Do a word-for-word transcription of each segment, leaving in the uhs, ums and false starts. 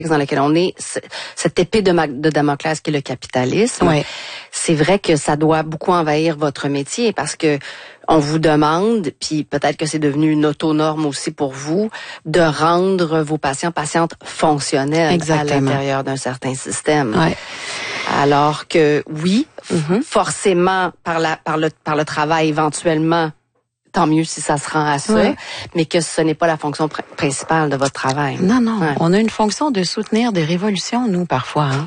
dans lequel on est, cette épée de, de Damoclès qui est le capitalisme, ouais. c'est vrai que ça doit beaucoup envahir votre métier parce que on vous demande, puis peut-être que c'est devenu une autonorme aussi pour vous, de rendre vos patients, patientes fonctionnels Exactement. à l'intérieur d'un certain système. Ouais. Alors que oui, mm-hmm. forcément par la par le par le travail éventuellement, tant mieux si ça se rend à ça, ouais. mais que ce n'est pas la fonction pr- principale de votre travail. Non, non, ouais. on a une fonction de soutenir des révolutions, nous, parfois. Hein?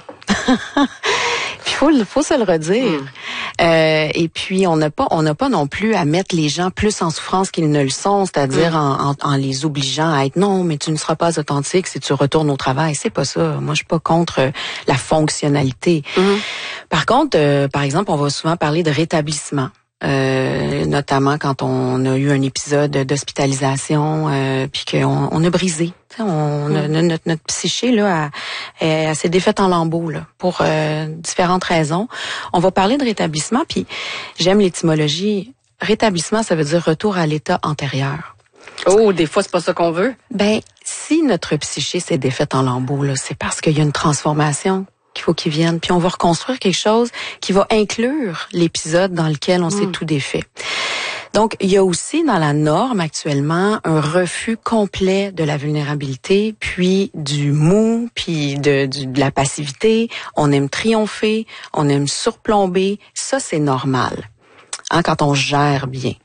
Puis il faut, faut se le redire. Mm. Euh, et puis, on n'a pas on n'a pas non plus à mettre les gens plus en souffrance qu'ils ne le sont, c'est-à-dire mm. en, en, en les obligeant à être « non, mais tu ne seras pas authentique si tu retournes au travail ». C'est pas ça. Moi, je suis pas contre la fonctionnalité. Mm. Par contre, euh, par exemple, on va souvent parler de rétablissement. Euh, notamment quand on a eu un épisode d'hospitalisation euh, puis qu'on on a brisé. On a, mm. notre, notre psyché là, elle, elle s'est défaite en lambeaux là, pour euh, différentes raisons. On va parler de rétablissement, puis j'aime l'étymologie. Rétablissement, ça veut dire retour à l'état antérieur. Oh, des fois, c'est pas ça qu'on veut. Ben, si notre psyché s'est défaite en lambeaux, là, c'est parce qu'il y a une transformation qu'il faut qu'ils viennent. Puis on va reconstruire quelque chose qui va inclure l'épisode dans lequel on mmh. s'est tout défait. Donc, il y a aussi dans la norme actuellement un refus complet de la vulnérabilité, puis du mou, puis de, de, de la passivité. On aime triompher, on aime surplomber. Ça, c'est normal, hein, quand on gère bien.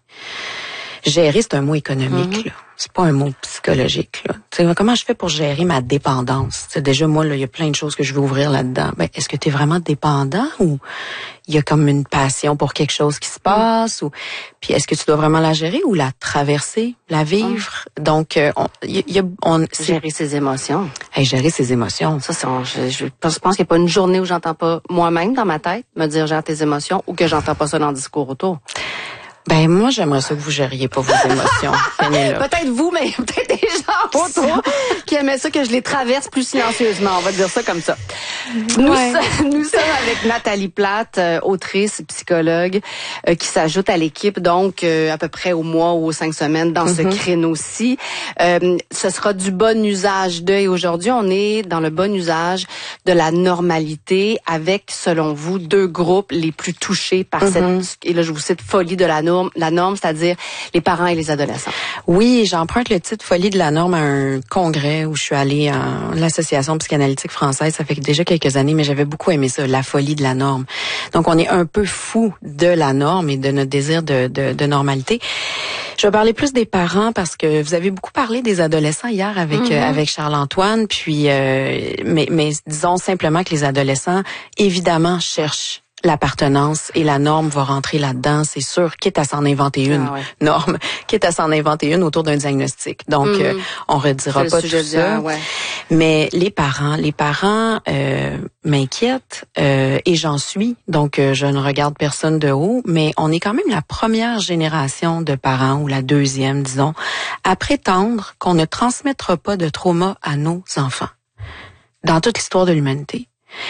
Gérer, c'est un mot économique, mmh. là. C'est pas un mot psychologique, là. Tu sais, comment je fais pour gérer ma dépendance? T'sais, déjà, moi, là, il y a plein de choses que je veux ouvrir là-dedans. Ben, est-ce que tu es vraiment dépendant ou il y a comme une passion pour quelque chose qui se passe? Mmh. Ou puis est-ce que tu dois vraiment la gérer ou la traverser, la vivre? Mmh. Donc, euh, on, y, y a, on gérer ses émotions. Hey, gérer ses émotions. Ça, c'est, on, je, je pense qu'il n'y a pas une journée où j'entends pas moi-même dans ma tête me dire gère tes émotions ou que j'entends pas ça dans le discours autour. Ben moi, j'aimerais ça que vous gériez pas vos émotions. Peut-être vous, mais peut-être des gens autour qui aimaient ça que je les traverse plus silencieusement. On va dire ça comme ça. Nous, ouais. so- nous sommes avec Nathalie Plate, euh, autrice, psychologue, euh, qui s'ajoute à l'équipe, donc euh, à peu près au mois ou aux cinq semaines dans mm-hmm. ce créneau-ci. Euh, ce sera du bon usage de. Et aujourd'hui, on est dans le bon usage de la normalité avec, selon vous, deux groupes les plus touchés par mm-hmm. cette, et là je vous cite, folie de la norme, la norme, c'est-à-dire les parents et les adolescents. Oui, j'emprunte le titre Folie de la norme à un congrès où je suis allée à l'Association psychanalytique française. Ça fait déjà quelques années, mais j'avais beaucoup aimé ça, la folie de la norme. Donc, on est un peu fou de la norme et de notre désir de, de, de normalité. Je vais parler plus des parents parce que vous avez beaucoup parlé des adolescents hier avec mm-hmm. euh, avec Charles-Antoine. Puis, euh, mais, mais disons simplement que les adolescents, évidemment, cherchent l'appartenance et la norme va rentrer là-dedans, c'est sûr, quitte à s'en inventer une ah ouais. norme, quitte à s'en inventer une autour d'un diagnostic. Donc, mm-hmm. euh, on redira pas tout ça. Dire, ouais. Mais les parents, les parents euh, m'inquiètent euh, et j'en suis. Donc, euh, je ne regarde personne de haut, mais on est quand même la première génération de parents, ou la deuxième, disons, à prétendre qu'on ne transmettra pas de trauma à nos enfants dans toute l'histoire de l'humanité.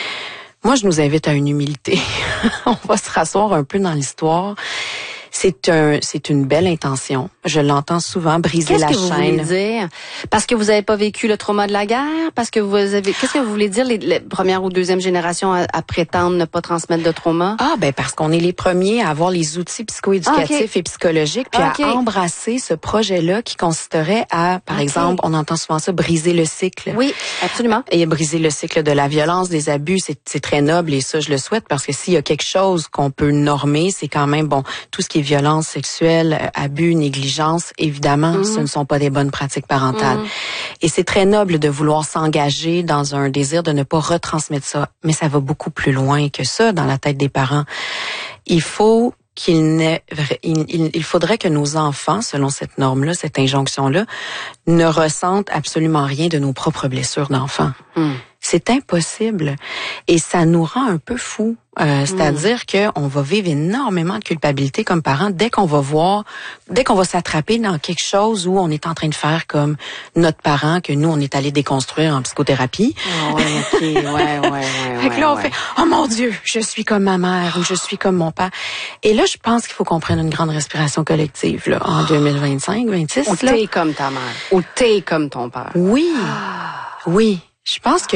Moi, je nous invite à une humilité. On va se rasseoir un peu dans l'histoire. C'est un, c'est une belle intention. Je l'entends souvent, briser qu'est-ce la que vous chaîne. Voulez dire? Parce que vous n'avez pas vécu le trauma de la guerre? Parce que vous avez, qu'est-ce que vous voulez dire, les, les premières ou deuxième génération à, à prétendre ne pas transmettre de trauma? Ah, ben, parce qu'on est les premiers à avoir les outils psychoéducatifs ah, okay. et psychologiques, puis okay. à embrasser ce projet-là qui consisterait à, par okay. exemple, on entend souvent ça, briser le cycle. Oui, absolument. Et briser le cycle de la violence, des abus, c'est, c'est très noble et ça, je le souhaite parce que s'il y a quelque chose qu'on peut normer, c'est quand même, bon, tout ce qui est violence sexuelle, abus, négligence, évidemment, mmh. ce ne sont pas des bonnes pratiques parentales. Mmh. Et c'est très noble de vouloir s'engager dans un désir de ne pas retransmettre ça, mais ça va beaucoup plus loin que ça dans la tête des parents. Il faut qu'il n'ait, il, il, il faudrait que nos enfants, selon cette norme-là, cette injonction-là, ne ressentent absolument rien de nos propres blessures d'enfants. Mmh. C'est impossible. Et ça nous rend un peu fous. Euh, c'est-à-dire mmh. qu'on va vivre énormément de culpabilité comme parents dès qu'on va voir, dès qu'on va s'attraper dans quelque chose où on est en train de faire comme notre parent, que nous, on est allé déconstruire en psychothérapie. Oh, ouais, ok, ouais, ouais, ouais. Fait que là, on ouais. fait, oh mon Dieu, je suis comme ma mère ou je suis comme mon père. Et là, je pense qu'il faut qu'on prenne une grande respiration collective, là, en deux mille vingt-cinq, vingt-six. Ou t'es comme ta mère. Ou t'es comme ton père. Oui. Oui. Je pense que